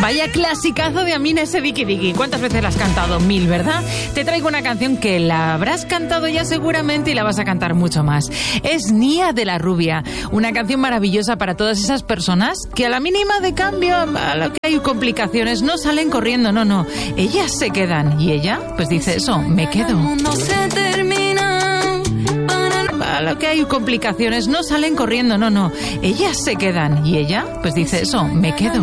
Vaya clasicazo de Amina, ese Diki Diki. ¿Cuántas veces la has cantado? 1000, ¿verdad? Te traigo una canción que la habrás cantado ya seguramente y la vas a cantar mucho más. Es Nia de la Rubia. Una canción maravillosa para todas esas personas que a la mínima de cambio, a lo que hay complicaciones, no salen corriendo, no. Ellas se quedan. Y ella, pues dice eso, me quedo. A lo que hay complicaciones, no salen corriendo, no. Ellas se quedan. Y ella, pues dice eso, me quedo.